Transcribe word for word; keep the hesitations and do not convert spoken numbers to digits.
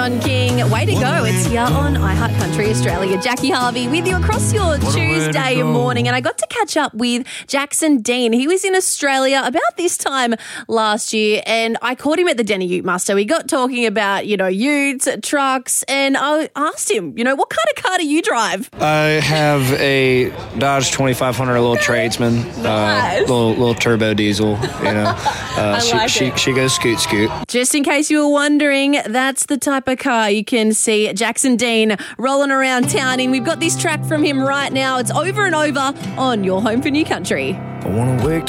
John King, way to go. It's here on iHeart Country Australia. Jackie Harvey with you across your Tuesday morning. And I got to catch up with Jackson Dean. He was in Australia about this time last year and I caught him at the Denny Ute Muster. We got talking about, you know, utes, trucks, and I asked him, you know, what kind of car do you drive? I have a Dodge twenty-five hundred, a little tradesman, Nice. uh, little little turbo diesel, you know. Uh, she, like she, it. she goes scoot scoot. Just in case you were wondering, that's the type of car you can see Jackson Dean rolling around town in. We've got this track from him right now. It's Over and Over on your home for New Country. I want to wake